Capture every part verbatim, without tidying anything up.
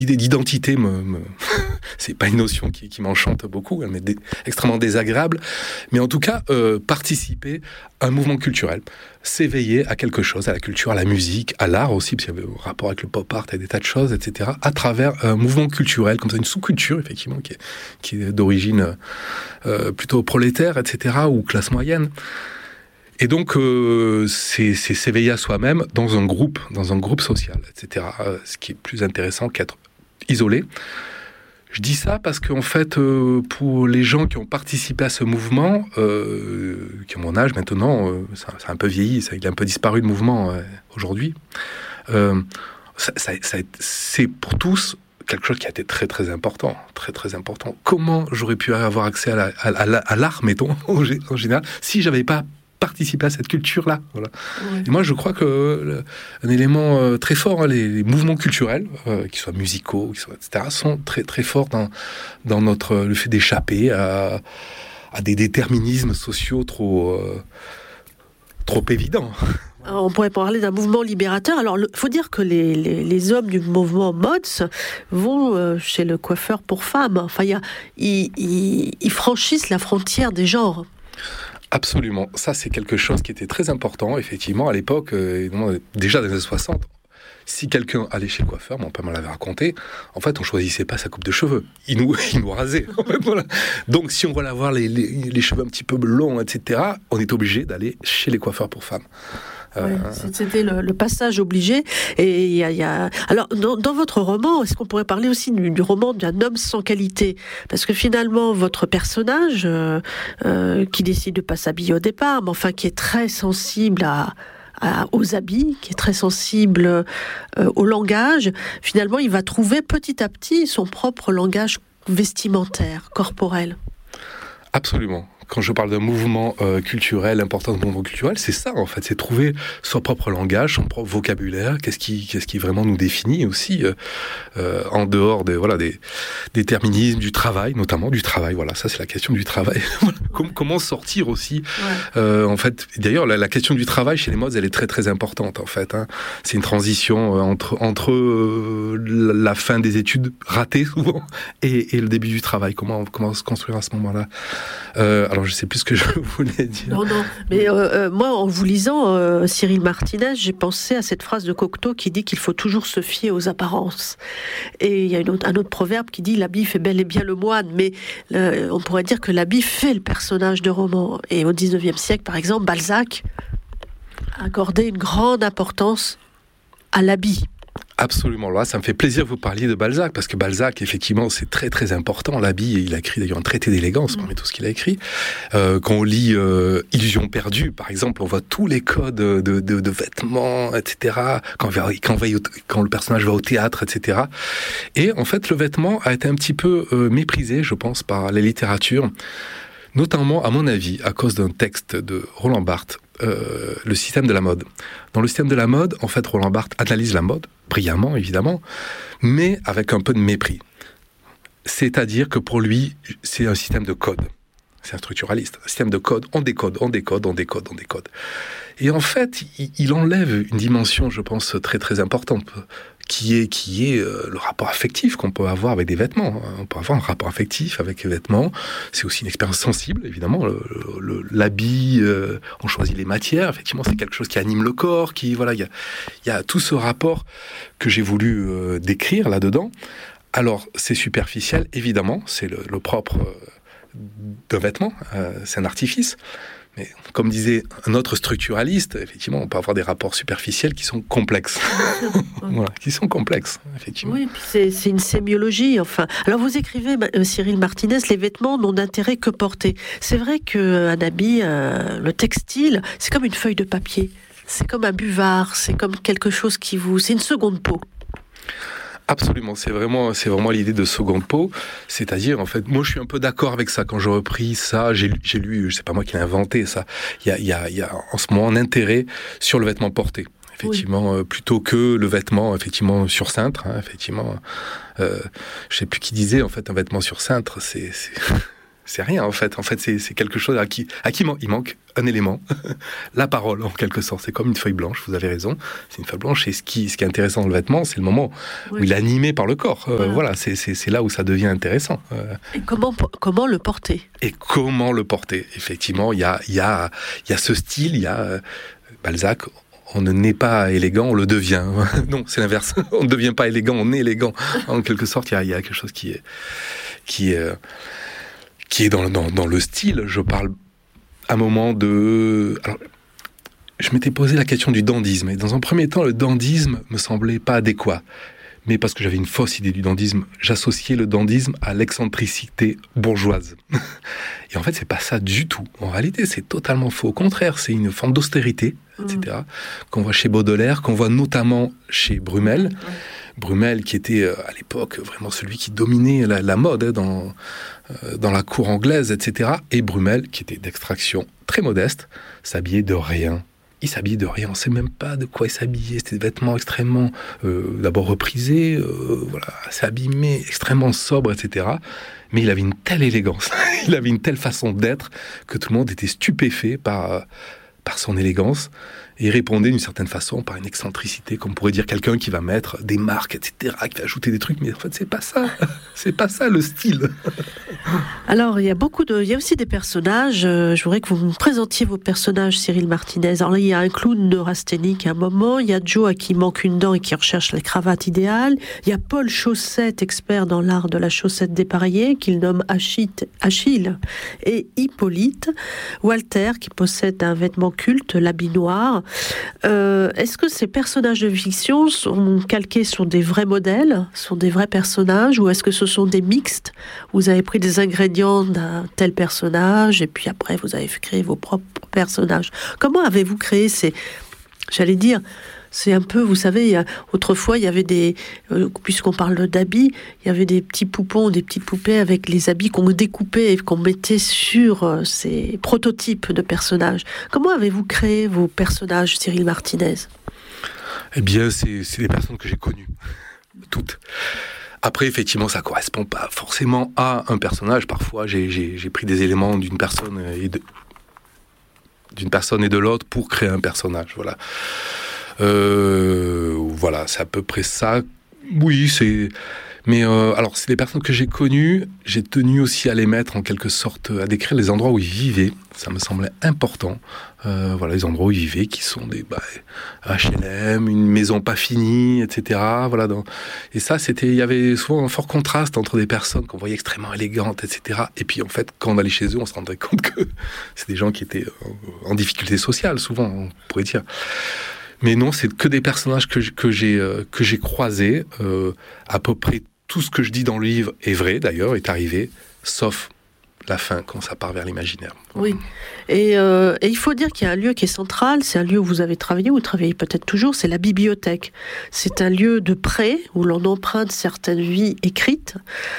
L'idée d'identité, me, me... c'est pas une notion qui, qui m'enchante beaucoup, elle m'est dé... extrêmement désagréable, mais en tout cas, euh, participer à un mouvement culturel, s'éveiller à quelque chose, à la culture, à la musique, à l'art aussi, parce qu'il y avait un rapport avec le pop art et des tas de choses, et cetera, à travers un mouvement culturel, comme ça, une sous-culture, effectivement, qui est, qui est d'origine euh, plutôt prolétaire, et cetera, ou classe moyenne. Et donc, euh, c'est, c'est s'éveiller à soi-même dans un groupe, dans un groupe social, et cetera, euh, ce qui est plus intéressant qu'être isolé. Je dis ça parce qu'en fait, euh, pour les gens qui ont participé à ce mouvement, euh, qui ont mon âge maintenant, euh, ça, ça a un peu vieilli, ça, il a un peu disparu le mouvement euh, aujourd'hui, euh, ça, ça, ça, c'est pour tous quelque chose qui a été très très important, très très important. Comment j'aurais pu avoir accès à, la, à, à, à l'art, mettons, en général, si j'avais pas participer à cette culture-là. Voilà. Ouais. Et moi, je crois que le, un élément euh, très fort, hein, les, les mouvements culturels, euh, qu'ils soient musicaux, qu'ils soient, et cetera, sont très très forts dans, dans notre, le fait d'échapper à, à des déterminismes sociaux trop, euh, trop évidents. On pourrait parler d'un mouvement libérateur. Alors, il faut dire que les, les, les hommes du mouvement Mods vont euh, chez le coiffeur pour femmes. Enfin, y a, ils, ils, ils franchissent la frontière des genres. Absolument. Ça, c'est quelque chose qui était très important, effectivement, à l'époque, euh, déjà dans les années soixante. Si quelqu'un allait chez le coiffeur, mon père me l'avait raconté, en fait, on choisissait pas sa coupe de cheveux. Il nous, il nous rasait. En fait, voilà. Donc, si on voulait avoir les, les, les cheveux un petit peu longs, et cetera, on est obligé d'aller chez les coiffeurs pour femmes. Ouais, c'était le, le passage obligé. Et il y a, y a... Alors, dans, dans votre roman, est-ce qu'on pourrait parler aussi du, du roman d'un homme sans qualité ? Parce que finalement, votre personnage, euh, euh, qui décide de pas s'habiller au départ, mais enfin qui est très sensible à, à, aux habits, qui est très sensible euh, au langage, finalement, il va trouver petit à petit son propre langage vestimentaire, corporel. Absolument. Quand je parle d'un mouvement euh, culturel, important de mouvement culturel, c'est ça en fait, c'est trouver son propre langage, son propre vocabulaire, qu'est-ce qui, qu'est-ce qui vraiment nous définit aussi, euh, euh, en dehors des, voilà, des déterminismes du travail, notamment du travail. Voilà, ça c'est la question du travail. Comment sortir aussi, ouais. euh, en fait. D'ailleurs, la, la question du travail chez les Mods, elle est très très importante en fait. Hein. C'est une transition euh, entre entre euh, la fin des études ratées souvent et, et le début du travail. Comment comment se construire à ce moment-là. Euh, alors je sais plus ce que je voulais dire. Non, non, mais euh, euh, moi, en vous lisant euh, Cyril Martinez, j'ai pensé à cette phrase de Cocteau qui dit qu'il faut toujours se fier aux apparences. Et il y a une autre, un autre proverbe qui dit « l'habit fait bel et bien le moine », mais euh, on pourrait dire que l'habit fait le personnage de roman. Et au dix-neuvième siècle, par exemple, Balzac a accordé une grande importance à l'habit. Absolument. Là, ça me fait plaisir que vous parliez de Balzac, parce que Balzac, effectivement, c'est très très important. L'habit, il a écrit d'ailleurs un traité d'élégance parmi tout ce qu'il a écrit. Euh, quand on lit euh, Illusion perdue, par exemple, on voit tous les codes de, de, de vêtements, et cetera. Quand, quand, va, quand le personnage va au théâtre, et cetera. Et en fait, le vêtement a été un petit peu euh, méprisé, je pense, par la littérature, notamment, à mon avis, à cause d'un texte de Roland Barthes, Euh, le système de la mode. Dans le système de la mode, en fait, Roland Barthes analyse la mode, brillamment, évidemment, mais avec un peu de mépris. C'est-à-dire que pour lui, c'est un système de code. C'est un structuraliste. Un système de code, on décode, on décode, on décode, on décode. Et en fait, il, il enlève une dimension, je pense, très très importante, qui est, qui est euh, le rapport affectif qu'on peut avoir avec des vêtements. On peut avoir un rapport affectif avec les vêtements. C'est aussi une expérience sensible, évidemment. Le, le, l'habit, euh, on choisit les matières. Effectivement, c'est quelque chose qui anime le corps. Qui, voilà, il y a, il y a tout ce rapport que j'ai voulu euh, décrire là-dedans. Alors, c'est superficiel, évidemment. C'est le, le propre euh, d'un vêtement. Euh, c'est un artifice. Mais comme disait un autre structuraliste, effectivement, on peut avoir des rapports superficiels qui sont complexes. Voilà, qui sont complexes, effectivement. Oui, c'est, c'est une sémiologie, enfin. Alors, vous écrivez, euh, Cyril Martinez, les vêtements n'ont d'intérêt que portés. C'est vrai qu'un habit, euh, le textile, c'est comme une feuille de papier. C'est comme un buvard, c'est comme quelque chose qui vous... C'est une seconde peau. Absolument, c'est vraiment, c'est vraiment l'idée de seconde peau, c'est-à-dire, en fait, moi je suis un peu d'accord avec ça, quand j'ai repris ça, j'ai, j'ai lu, c'est pas moi qui l'ai inventé ça, il y a, il y a, il y a en ce moment un intérêt sur le vêtement porté, effectivement, oui. euh, plutôt que le vêtement, effectivement, sur cintre, hein, effectivement, euh, je sais plus qui disait, en fait, un vêtement sur cintre, c'est... c'est... c'est rien en fait. En fait, c'est, c'est quelque chose à qui, à qui man- il manque un élément, la parole en quelque sorte. C'est comme une feuille blanche, vous avez raison. C'est une feuille blanche et ce qui, ce qui est intéressant dans le vêtement, c'est le moment oui. où il est animé par le corps. Euh, voilà, voilà c'est, c'est, c'est là où ça devient intéressant. Euh, et comment, comment le porter ? Et comment le porter ? Effectivement, il y a, il y a, il y a ce style, il y a euh, Balzac. On ne naît pas élégant, on le devient. Non, c'est l'inverse. On ne devient pas élégant, on est élégant. En quelque sorte, il y a, il y a quelque chose qui est, qui est, qui est dans, dans, dans le style. Je parle à un moment de... Alors, je m'étais posé la question du dandysme. Et dans un premier temps, le dandysme me semblait pas adéquat. Mais parce que j'avais une fausse idée du dandysme, j'associais le dandysme à l'excentricité bourgeoise. Et en fait, c'est pas ça du tout. En réalité, c'est totalement faux. Au contraire, c'est une forme d'austérité, et cetera, mmh. qu'on voit chez Baudelaire, qu'on voit notamment chez Brummel. Mmh. Brummel, qui était euh, à l'époque vraiment celui qui dominait la, la mode hein, dans, euh, dans la cour anglaise, et cetera. Et Brummel, qui était d'extraction très modeste, s'habillait de rien. Il s'habillait de rien, on ne sait même pas de quoi il s'habillait. C'était des vêtements extrêmement, euh, d'abord reprisés, euh, voilà, assez abîmés, extrêmement sobres, et cetera. Mais il avait une telle élégance, il avait une telle façon d'être que tout le monde était stupéfait par, par son élégance. Et il répondait d'une certaine façon par une excentricité, comme pourrait dire quelqu'un qui va mettre des marques, et cetera, qui va ajouter des trucs. Mais en fait, c'est pas ça. C'est pas ça le style. Alors, il y a beaucoup de, il y a aussi des personnages. Euh, je voudrais que vous me présentiez vos personnages, Cyril Martinez. Alors là, il y a un clown neurasthénique à un moment. Il y a Joe à qui manque une dent et qui recherche la cravate idéale. Il y a Paul Chaussette, expert dans l'art de la chaussette dépareillée, qu'il nomme Achille, Achille et Hippolyte. Walter, qui possède un vêtement culte, l'habit noir. Euh, est-ce que ces personnages de fiction sont calqués sur des vrais modèles, sont des vrais personnages, ou est-ce que ce sont des mixtes ? Vous avez pris des ingrédients d'un tel personnage et puis après vous avez créé vos propres personnages. Comment avez-vous créé ces... J'allais dire, c'est un peu, vous savez, il y a, autrefois il y avait des, euh, puisqu'on parle d'habits, il y avait des petits poupons, des petites poupées avec les habits qu'on découpait et qu'on mettait sur euh, ces prototypes de personnages. Comment avez-vous créé vos personnages, Cyril Martinez ? Eh bien, c'est, c'est les personnes que j'ai connues, toutes. Après, effectivement, ça correspond pas forcément à un personnage. Parfois, j'ai, j'ai, j'ai pris des éléments d'une personne et de, d'une personne et de l'autre pour créer un personnage. Voilà. Euh, voilà, c'est à peu près ça. Oui, c'est... Mais euh, alors, c'est les personnes que j'ai connues, j'ai tenu aussi à les mettre en quelque sorte, à décrire les endroits où ils vivaient. Ça me semblait important. Euh, voilà, les endroits où ils vivaient, qui sont des bah, H L M, une maison pas finie, et cetera. Voilà, dans... Et ça, c'était, il y avait souvent un fort contraste entre des personnes qu'on voyait extrêmement élégantes, et cetera. Et puis, en fait, quand on allait chez eux, on se rendait compte que c'est des gens qui étaient en difficulté sociale, souvent, on pourrait dire. Mais non, c'est que des personnages que, que, j'ai, euh, que j'ai croisés. Euh, à peu près tout ce que je dis dans le livre est vrai, d'ailleurs, est arrivé, sauf la fin, quand ça part vers l'imaginaire. Oui, et, euh, et il faut dire qu'il y a un lieu qui est central, c'est un lieu où vous avez travaillé, où vous travaillez peut-être toujours, c'est la bibliothèque. C'est un lieu de prêt, où l'on emprunte certaines vies écrites.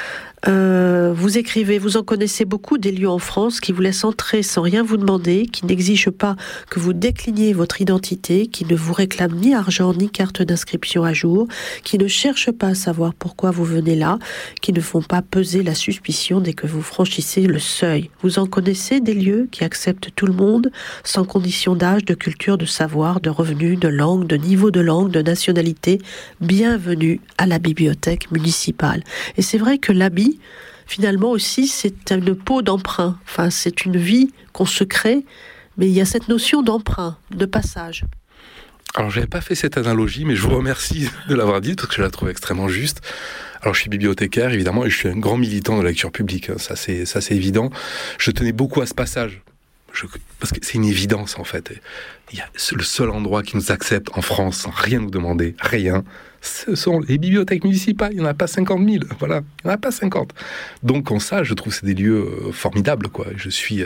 Euh, vous écrivez, vous en connaissez beaucoup des lieux en France qui vous laissent entrer sans rien vous demander, qui n'exigent pas que vous décliniez votre identité, qui ne vous réclament ni argent ni carte d'inscription à jour, qui ne cherchent pas à savoir pourquoi vous venez là, qui ne font pas peser la suspicion dès que vous franchissez le seuil. Vous en connaissez des lieux qui acceptent tout le monde, sans condition d'âge, de culture, de savoir, de revenus, de langue, de niveau de langue, de nationalité. Bienvenue à la bibliothèque municipale. Et c'est vrai que l'habit, finalement aussi, c'est une peau d'emprunt. Enfin, c'est une vie qu'on se crée, mais il y a cette notion d'emprunt, de passage. Alors, je n'avais pas fait cette analogie, mais je vous remercie de l'avoir dit, parce que je la trouve extrêmement juste. Alors, je suis bibliothécaire, évidemment, et je suis un grand militant de la lecture publique. Hein, ça, c'est, ça, c'est évident. Je tenais beaucoup à ce passage. Je, parce que c'est une évidence, en fait. Il y a le seul endroit qui nous accepte en France, sans rien nous demander, rien, ce sont les bibliothèques municipales. Il n'y en a pas cinquante mille, voilà. Il n'y en a pas cinquante. Donc, en ça, je trouve que c'est des lieux formidables, quoi. Je suis,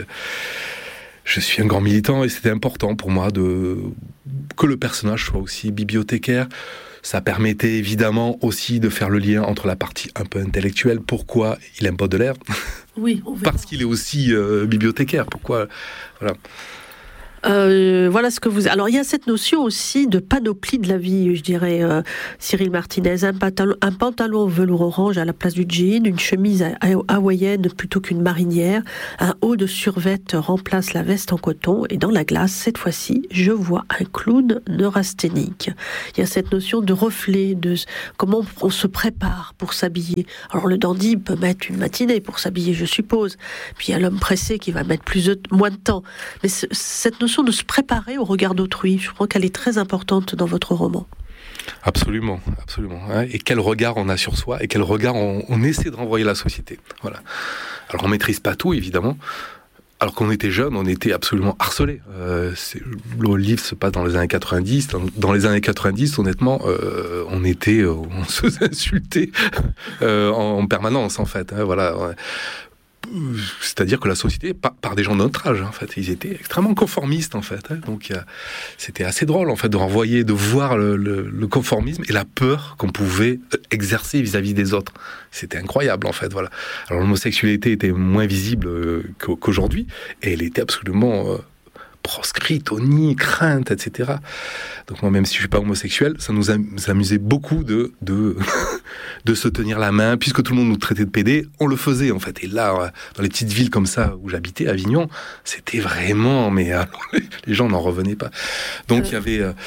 je suis un grand militant et c'était important pour moi de, que le personnage soit aussi bibliothécaire. Ça permettait évidemment aussi de faire le lien entre la partie un peu intellectuelle. Pourquoi il aime Baudelaire ? Oui, on verra. Parce qu'il est aussi euh, bibliothécaire. Pourquoi ? Voilà. Euh, voilà ce que vous... Alors, il y a cette notion aussi de panoplie de la vie, je dirais, euh, Cyril Martinez. Un pantalon, un pantalon velours orange à la place du jean, une chemise hawaïenne plutôt qu'une marinière, un haut de survêt remplace la veste en coton, et dans la glace, cette fois-ci, je vois un clown neurasthénique. Il y a cette notion de reflet, de comment on se prépare pour s'habiller. Alors, le dandy peut mettre une matinée pour s'habiller, je suppose. Puis, il y a l'homme pressé qui va mettre plus de, moins de temps. Mais ce, cette notion de se préparer au regard d'autrui, je crois qu'elle est très importante dans votre roman. Absolument, absolument. Et quel regard on a sur soi, et quel regard on, on essaie de renvoyer à la société. Voilà. Alors on maîtrise pas tout, évidemment. Alors qu'on était jeune, on était absolument harcelés. Euh, c'est, le livre se passe dans les années quatre-vingt-dix. Dans, dans les années quatre-vingt-dix, honnêtement, euh, on était, euh, on se faisait insulter euh, en, en permanence, en fait. Hein, voilà. Ouais. C'est-à-dire que la société, par, par des gens de notre âge, en fait, ils étaient extrêmement conformistes, en fait. Hein, donc, euh, c'était assez drôle, en fait, de renvoyer, de voir le, le, le conformisme et la peur qu'on pouvait exercer vis-à-vis des autres. C'était incroyable, en fait, voilà. Alors, l'homosexualité était moins visible euh, qu'aujourd'hui, et elle était absolument euh, proscrite, honnie, crainte, et cetera. Donc, moi, même si je suis pas homosexuel, ça nous amusait beaucoup de, de, de se tenir la main. Puisque tout le monde nous traitait de pédés, on le faisait, en fait. Et là, dans les petites villes comme ça, où j'habitais, Avignon, c'était vraiment... Mais alors, les gens n'en revenaient pas. Donc, il euh... y avait... Euh,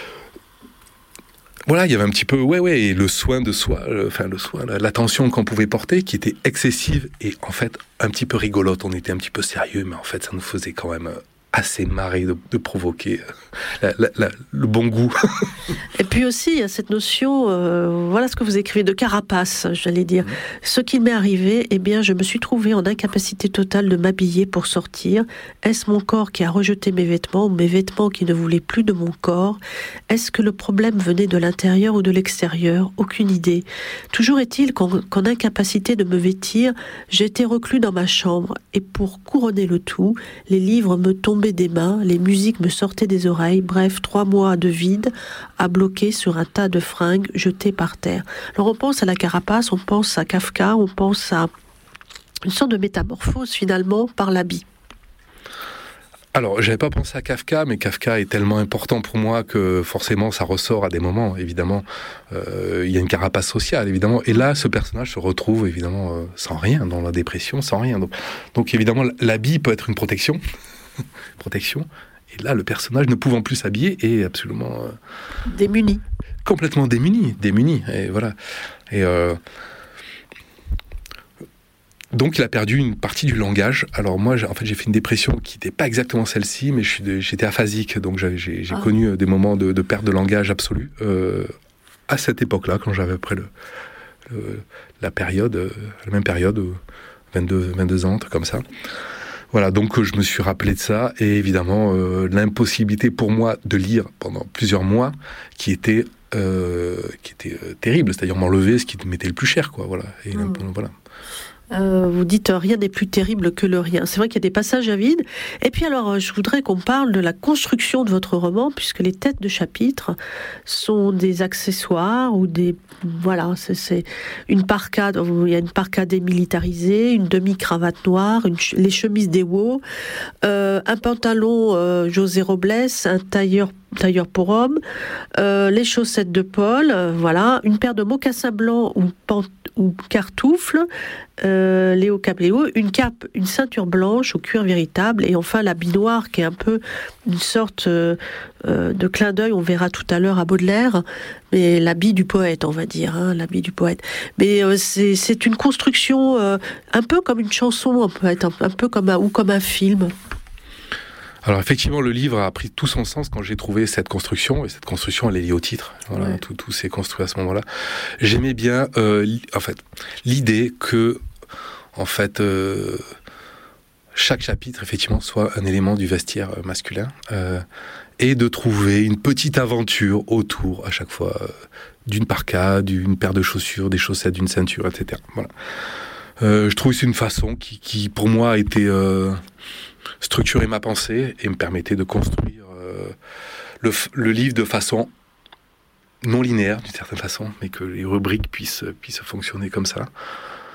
voilà, il y avait un petit peu... Ouais, ouais, et le soin de soi, le, enfin, le soin, l'attention qu'on pouvait porter, qui était excessive et, en fait, un petit peu rigolote. On était un petit peu sérieux, mais en fait, ça nous faisait quand même... assez marré de, de provoquer la, la, la, le bon goût. Et puis aussi, il y a cette notion, euh, voilà ce que vous écrivez, de carapace, j'allais dire. Mmh. Ce qui m'est arrivé, eh bien, je me suis trouvée en incapacité totale de m'habiller pour sortir. Est-ce mon corps qui a rejeté mes vêtements, ou mes vêtements qui ne voulaient plus de mon corps? Est-ce que le problème venait de l'intérieur ou de l'extérieur? Aucune idée. Toujours est-il qu'en, qu'en incapacité de me vêtir, j'étais reclus dans ma chambre. Et pour couronner le tout, les livres me tombaient des mains, les musiques me sortaient des oreilles, bref, trois mois de vide à bloquer sur un tas de fringues jetées par terre. Alors on pense à la carapace, on pense à Kafka, on pense à une sorte de métamorphose finalement par l'habit. Alors, j'avais pas pensé à Kafka, mais Kafka est tellement important pour moi que forcément ça ressort à des moments, évidemment. Euh, il y a une carapace sociale, évidemment. Et là, ce personnage se retrouve, évidemment, euh, sans rien, dans la dépression, sans rien. Donc, donc évidemment, l'habit peut être une protection. protection. Et là, le personnage, ne pouvant plus s'habiller, est absolument... Euh, démuni. Complètement démuni, démuni. Et voilà. Et... Euh, Donc, il a perdu une partie du langage. Alors moi, en fait, j'ai fait une dépression qui n'était pas exactement celle-ci, mais je suis de, j'étais aphasique, donc j'ai, j'ai ah. connu des moments de, de perte de langage absolue euh, à cette époque-là, quand j'avais après le, le, la période, la même période, vingt-deux, vingt-deux ans, comme ça. Voilà, donc je me suis rappelé de ça, et évidemment, euh, l'impossibilité pour moi de lire pendant plusieurs mois, qui était, euh, qui était euh, terrible, c'est-à-dire m'enlever ce qui m'était le plus cher, quoi. Voilà. Et mmh. voilà. Euh, vous dites euh, rien n'est plus terrible que le rien. C'est vrai qu'il y a des passages à vide. Et puis alors, euh, je voudrais qu'on parle de la construction de votre roman, puisque les têtes de chapitre sont des accessoires ou des... Voilà, c'est, c'est une parka, il y a une parka démilitarisée, une demi-cravate noire, une, les chemises d'Ewo, euh, un pantalon euh, José Robles, un tailleur tailleur pour homme, euh, les chaussettes de Paul, euh, voilà, une paire de mocassins blancs ou, pant- ou cartoufles, euh, Léo Capléo, une cape, une ceinture blanche au cuir véritable, et enfin l'habit noir qui est un peu une sorte euh, euh, de clin d'œil, on verra tout à l'heure à Baudelaire, mais l'habit du poète, on va dire, hein, l'habit du poète. Mais euh, c'est, c'est une construction euh, un peu comme une chanson, on peut être un, un peu comme un, ou comme un film. Alors effectivement, le livre a pris tout son sens quand j'ai trouvé cette construction, et cette construction, elle est liée au titre. Voilà, ouais. tout, tout s'est construit à ce moment-là. J'aimais bien, euh, li- en fait, l'idée que, en fait, euh, chaque chapitre, effectivement, soit un élément du vestiaire masculin, euh, et de trouver une petite aventure autour, à chaque fois, euh, d'une parka, d'une paire de chaussures, des chaussettes, d'une ceinture, et cetera. Voilà. Euh, je trouve que c'est une façon qui, qui pour moi, a été... Euh, structurer ma pensée et me permettait de construire euh, le, le livre de façon non linéaire, d'une certaine façon, mais que les rubriques puissent, puissent fonctionner comme ça.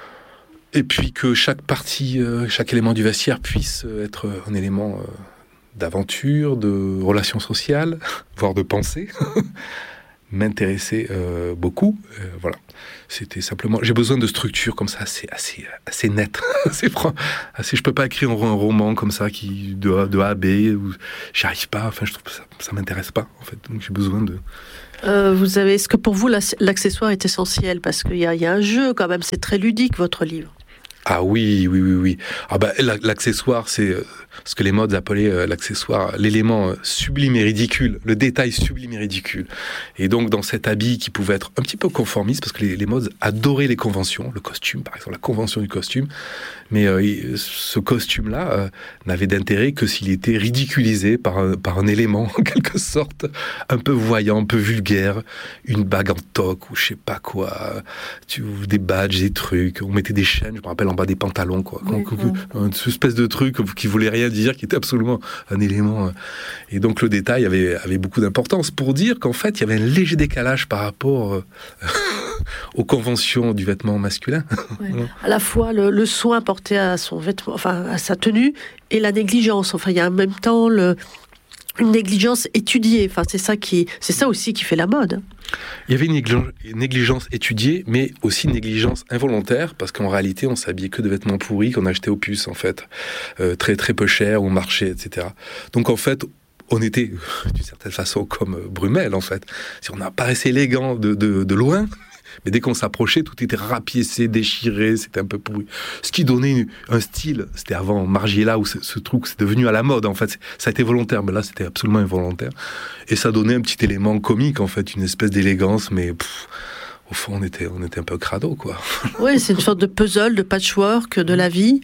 Et puis que chaque partie, euh, chaque élément du vestiaire puisse être un élément euh, d'aventure, de relations sociales, voire de pensée, m'intéressait euh, beaucoup. Euh, voilà. C'était simplement... J'ai besoin de structures comme ça, assez, assez, assez nettes. assez franc, assez, je ne peux pas écrire un, un roman comme ça, qui, de, A, de A à B, où j'y arrive pas. Enfin, je trouve que ça ne m'intéresse pas, en fait. Donc j'ai besoin de... Euh, vous avez, est-ce que pour vous, l'accessoire est essentiel? Parce qu'il y a, il y a un jeu, quand même. C'est très ludique, votre livre. Ah oui, oui, oui, oui. Ah bah, l'accessoire, c'est euh, ce que les modes appelaient euh, l'accessoire, l'élément euh, sublime et ridicule, le détail sublime et ridicule. Et donc, dans cet habit qui pouvait être un petit peu conformiste, parce que les, les modes adoraient les conventions, le costume, par exemple, la convention du costume, mais euh, ce costume-là euh, n'avait d'intérêt que s'il était ridiculisé par un, par un élément, en quelque sorte, un peu voyant, un peu vulgaire, une bague en toque ou je sais pas quoi, tu, des badges, des trucs, on mettait des chaînes, je me rappelle, en bas des pantalons, quoi. Oui, une espèce de truc qui voulait rien dire, qui était absolument un élément. Et donc le détail avait, avait beaucoup d'importance pour dire qu'en fait, il y avait un léger décalage par rapport euh, aux conventions du vêtement masculin. Oui. À la fois le, le soin porté à son vêtement, enfin à sa tenue, et la négligence. Enfin, il y a en même temps le, une négligence étudiée. Enfin, c'est ça qui, c'est ça aussi qui fait la mode. Il y avait une négligence étudiée, mais aussi une négligence involontaire, parce qu'en réalité, on s'habillait que de vêtements pourris qu'on achetait aux puces, en fait, euh, très très peu cher au marché, et cetera. Donc en fait, on était d'une certaine façon comme Brumel, en fait. Si on apparaissait élégant de, de, de loin, mais dès qu'on s'approchait, tout était rapiécé, déchiré, c'était un peu pourri. Ce qui donnait un style, c'était avant Margiela, où ce, ce truc, c'est devenu à la mode, en fait. Ça a été volontaire, mais là, c'était absolument involontaire. Et ça donnait un petit élément comique, en fait, une espèce d'élégance, mais pff, au fond, on était, on était un peu crado, quoi. Oui, c'est une sorte de puzzle, de patchwork de la vie.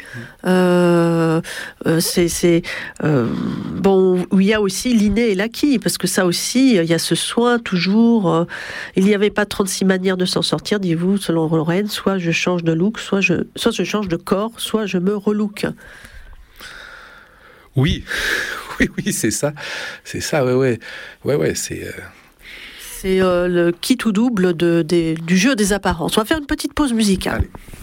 Euh, euh, c'est, c'est euh, bon, où il y a aussi l'inné et l'acquis, parce que ça aussi, il y a ce soin toujours. Euh, il n'y avait pas trente-six manières de s'en sortir, dites-vous, selon Lorraine. Soit je change de look, soit je, soit je change de corps, soit je me relook. Oui, oui, oui, c'est ça, c'est ça, ouais, ouais, ouais, ouais, c'est. Euh... C'est euh, le kit ou double de, de, du jeu des apparences. On va faire une petite pause musicale. Allez.